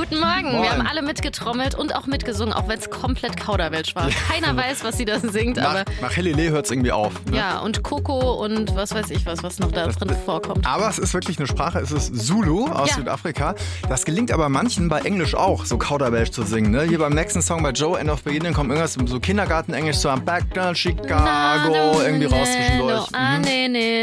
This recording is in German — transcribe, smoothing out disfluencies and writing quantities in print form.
Guten Morgen. Moin. Wir haben alle mitgetrommelt und auch mitgesungen, auch wenn es komplett Kauderwelsch war. Keiner weiß, was sie da singt, aber Nach Helele hört es irgendwie auf. Ne? ja, und Coco und was weiß ich was noch da drin vorkommt. Aber es ist wirklich eine Sprache, es ist Zulu aus Südafrika. Das gelingt aber manchen bei Englisch auch, so Kauderwelsch zu singen. Ne? Hier beim nächsten Song bei Joe, End of Beginning, kommt irgendwas so Kindergarten-Englisch, so am Back down Chicago irgendwie raus zwischendurch. Nee.